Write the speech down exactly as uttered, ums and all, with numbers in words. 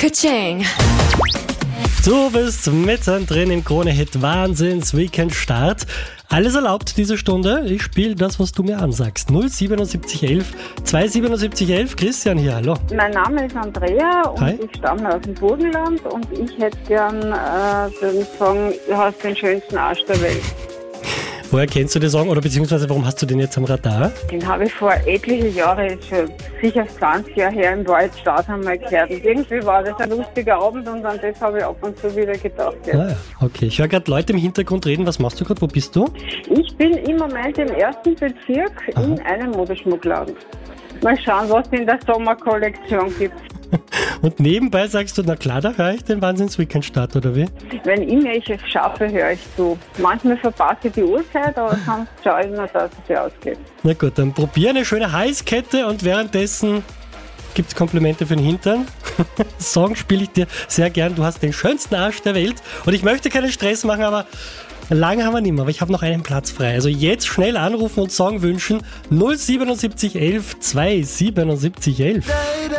Ka-ching. Du bist mittendrin im Krone-Hit Wahnsinns-Weekend-Start. Alles erlaubt diese Stunde. Ich spiele das, was du mir ansagst. null siebenundsiebzig elf zweihundertsiebenundsiebzig elf. Christian hier, hallo. Mein Name ist Andrea und Hi. ich stamme aus dem Burgenland und ich hätte gern äh, den Song Du hast den schönsten Arsch der Welt. Woher kennst du den Song oder beziehungsweise warum hast du den jetzt am Radar? Den habe ich vor etliche Jahre, jetzt schon sicher zwanzig Jahre her, im Waldstaat einmal gehört. Und irgendwie war das ein lustiger Abend und an das habe ich ab und zu wieder gedacht. Ja. Ah, ja. Okay, ich höre gerade Leute im Hintergrund reden. Was machst du gerade? Wo bist du? Ich bin im Moment im ersten Bezirk Aha. in einem Modeschmuckladen. Mal schauen, was es in der Sommerkollektion gibt. Und nebenbei sagst du, na klar, da höre ich den Wahnsinns-Weekend-Start, oder wie? Wenn ich welches schaffe, höre ich zu. Manchmal verpasse ich die Uhrzeit, aber sonst schaue ich mir, dass es sich ausgeht. Na gut, dann probier eine schöne Halskette und währenddessen gibt es Komplimente für den Hintern. Song spiele ich dir sehr gern. Du hast den schönsten Arsch der Welt. Und ich möchte keinen Stress machen, aber lange haben wir nicht mehr. Aber ich habe noch einen Platz frei. Also jetzt schnell anrufen und Song wünschen. null siebenundsiebzig elf zweihundertsiebenundsiebzig elf.